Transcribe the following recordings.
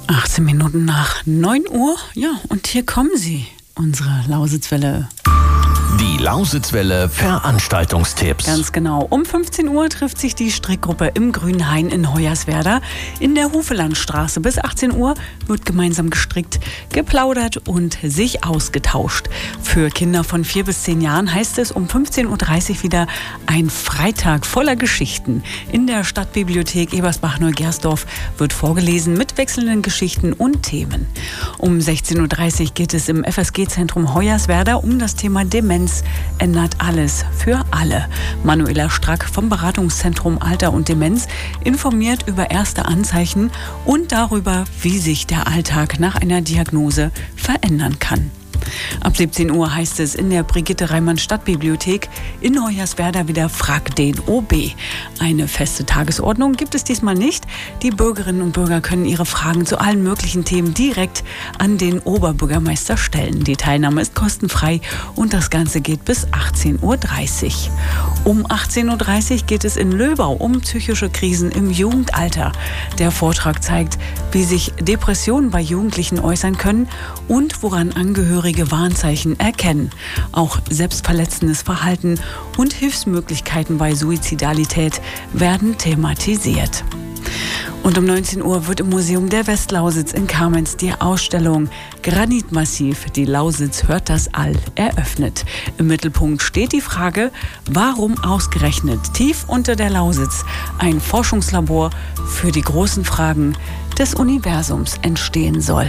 18 Minuten nach 9 Uhr. Ja, und hier kommen sie, unsere Lausitzwelle. Die Lausitzwelle Veranstaltungstipps. Ganz genau. Um 15 Uhr trifft sich die Strickgruppe im Grünen Hain in Hoyerswerda in der Hufelandstraße. Bis 18 Uhr wird gemeinsam gestrickt, geplaudert und sich ausgetauscht. Für Kinder von 4 bis 10 Jahren heißt es um 15.30 Uhr wieder ein Freitag voller Geschichten. In der Stadtbibliothek Ebersbach-Neugersdorf wird vorgelesen mit wechselnden Geschichten und Themen. Um 16.30 Uhr geht es im FSG-Zentrum Hoyerswerda um das Thema Demenz ändert alles für alle. Manuela Strack vom Beratungszentrum Alter und Demenz informiert über erste Anzeichen und darüber, wie sich der Alltag nach einer Diagnose verändern kann. Ab 17 Uhr heißt es in der Brigitte-Reimann-Stadtbibliothek in Hoyerswerda wieder Frag den OB. Eine feste Tagesordnung gibt es diesmal nicht. Die Bürgerinnen und Bürger können ihre Fragen zu allen möglichen Themen direkt an den Oberbürgermeister stellen. Die Teilnahme ist kostenfrei und das Ganze geht bis 18.30 Uhr. Um 18.30 Uhr geht es in Löbau um psychische Krisen im Jugendalter. Der Vortrag zeigt, wie sich Depressionen bei Jugendlichen äußern können und woran Angehörige Warnzeichen erkennen. Auch selbstverletzendes Verhalten und Hilfsmöglichkeiten bei Suizidalität werden thematisiert. Und um 19 Uhr wird im Museum der Westlausitz in Kamenz die Ausstellung Granitmassiv, die Lausitz hört das All, eröffnet. Im Mittelpunkt steht die Frage, warum ausgerechnet tief unter der Lausitz ein Forschungslabor für die großen Fragen des Universums entstehen soll.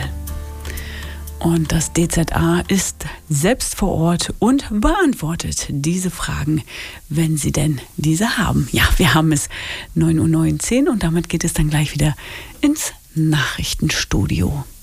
Und das DZA ist selbst vor Ort und beantwortet diese Fragen, wenn Sie denn diese haben. Ja, wir haben es 9.19 Uhr und damit geht es dann gleich wieder ins Nachrichtenstudio.